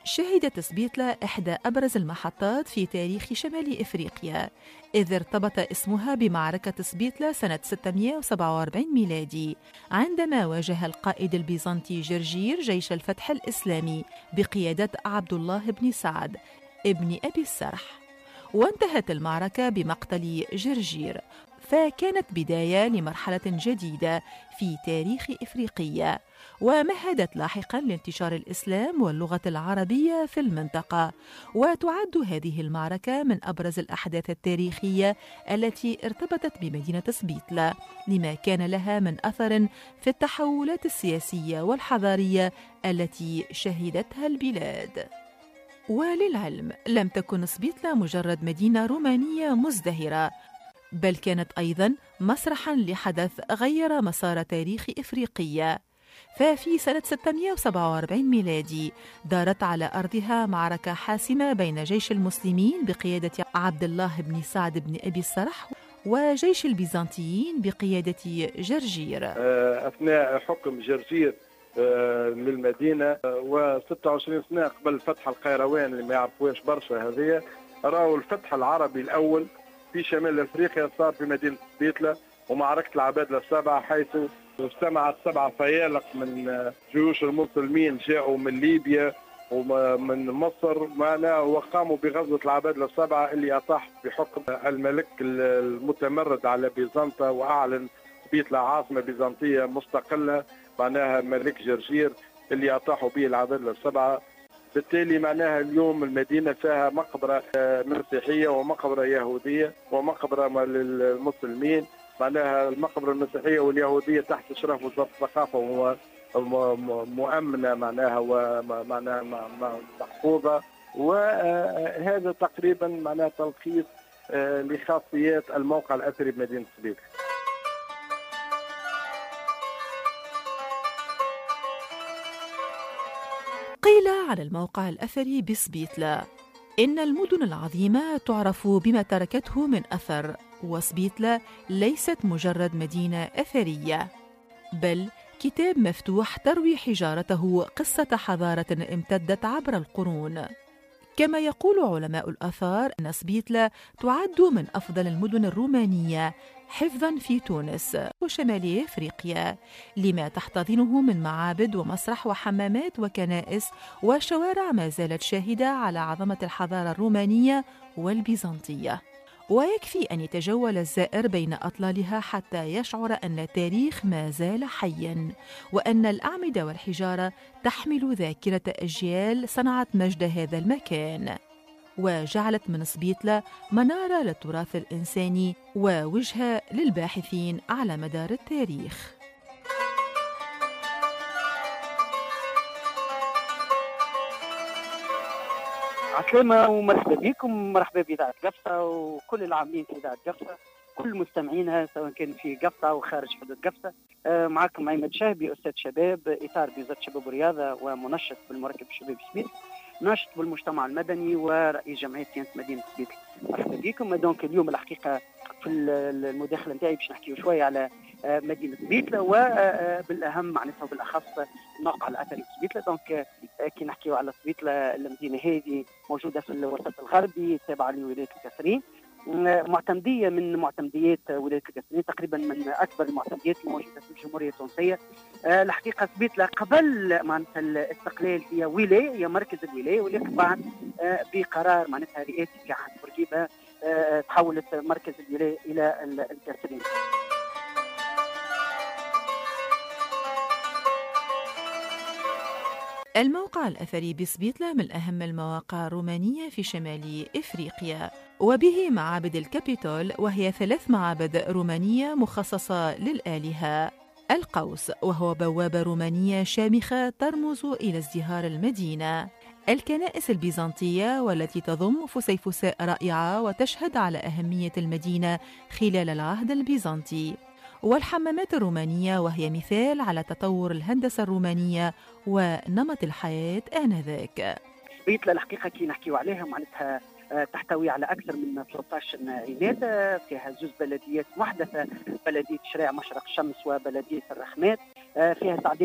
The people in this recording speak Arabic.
شهدت سبيطلة إحدى أبرز المحطات في تاريخ شمال إفريقيا، إذ ارتبط اسمها بمعركة سبيطلة سنة 647 ميلادي، عندما واجه القائد البيزنطي جرجير جيش الفتح الإسلامي بقيادة عبد الله بن سعد ابن أبي السرح. وانتهت المعركة بمقتل جرجير، فكانت بداية لمرحلة جديدة في تاريخ إفريقيا، ومهدت لاحقاً لانتشار الإسلام واللغة العربية في المنطقة. وتعد هذه المعركة من أبرز الأحداث التاريخية التي ارتبطت بمدينة سبيطلة، لما كان لها من أثر في التحولات السياسية والحضارية التي شهدتها البلاد. وللعلم لم تكن سبيطلة مجرد مدينة رومانية مزدهرة، بل كانت أيضاً مسرحاً لحدث غير مسار تاريخ إفريقيا. ففي سنة 647 ميلادي دارت على أرضها معركة حاسمة بين جيش المسلمين بقيادة عبد الله بن سعد بن أبي السرح وجيش البيزنطيين بقيادة جرجير. أثناء حكم جرجير للمدينة و26 سنة قبل فتح القيروان اللي ما يعرفوش برشا، هذه رأوا الفتح العربي الأول في شمال أفريقيا صار في مدينة سبيطلة، ومعركة العبادلة السبعة، حيث اجتمعت 7 فيالق من جيوش المسلمين جاءوا من ليبيا ومن مصر معنا، وقاموا بغزوة العبادلة السبعة اللي أطاح بحكم الملك المتمرد على بيزنطة، وأعلن سبيطلة عاصمة بيزنطية مستقلة معناها ملك جرجير اللي أطاحوا به العبادلة السبعة. بالتالي معناها اليوم المدينة فيها مقبرة مسيحية ومقبرة يهودية ومقبرة للمسلمين، معناها المقبرة المسيحية واليهودية تحت إشراف وزارة الثقافة ومؤمنة معناها ومعناها محفوظة. وهذا تقريبا معناها تلخيص لخاصيات الموقع الأثري بمدينة سبيطلة. قيل عن الموقع الأثري بسبيطلة إن المدن العظيمة تعرف بما تركته من أثر، وسبيطلة ليست مجرد مدينة أثرية، بل كتاب مفتوح تروي حجارته قصة حضارة امتدت عبر القرون. كما يقول علماء الآثار أن سبيطلة تعد من أفضل المدن الرومانية حفظاً في تونس وشمال أفريقيا، لما تحتضنه من معابد ومسرح وحمامات وكنائس وشوارع ما زالت شاهدة على عظمة الحضارة الرومانية والبيزنطية. ويكفي أن يتجول الزائر بين أطلالها حتى يشعر أن التاريخ ما زال حياً، وأن الأعمدة والحجارة تحمل ذاكرة أجيال صنعت مجد هذا المكان، وجعلت من سبيطلة منارة للتراث الإنساني ووجهة للباحثين على مدار التاريخ. عسلامة ومرحبا بكم، مرحبا بإذاعة قفصة وكل العاملين في إذاعة قفصة، كل مستمعينها سواء كان في قفصة أو خارج حدود قفصة. معكم عماد شاهبي، أستاذ شباب إطار بوزارة الشباب والرياضة ومنشط بالمركب الشباب سبيطلة، ناشط بالمجتمع المدني ورئيس جمعية صيانة مدينة سبيطلة. مرحبا بكم. دونك اليوم الحقيقة في المداخلة نتاعي باش نحكيو شوية على مدينة سبيطلة وبالأهم معناتها وبالأخص الموقع الأثري في سبيطلة. دونك كي نحكيو على سبيطلة، المدينة هذه موجودة في الوسط الغربي تابعة لولاية القصرين، معتمدية من معتمديات ولاية القصرين، تقريبا من أكبر المعتمديات الموجودة في الجمهورية التونسية. الحقيقة سبيطلة قبل معناتها الاستقلال هي ولاية، هي مركز الولاية، ولكن بعد بقرار معناتها رئاسي في عهد بورقيبة تحولت مركز الولاية إلى القصرين. الموقع الأثري بسبيطلة من أهم المواقع الرومانية في شمال إفريقيا، وبه معابد الكابيتول، وهي 3 معابد رومانية مخصصة للآلهة. القوس، وهو بوابة رومانية شامخة ترمز إلى ازدهار المدينة. الكنائس البيزنطية، والتي تضم فسيفساء رائعة وتشهد على أهمية المدينة خلال العهد البيزنطي. والحمامات الرومانية، وهي مثال على تطور الهندسة الرومانية ونمط الحياة آنذاك. سبيطلة الحقيقة كي نحكيو عليها معناتها تحتوي على أكثر من 13 عينات، فيها 2 بلديات محدثة، بلدية شراع مشرق الشمس وبلدية الرحمات، فيها تعديل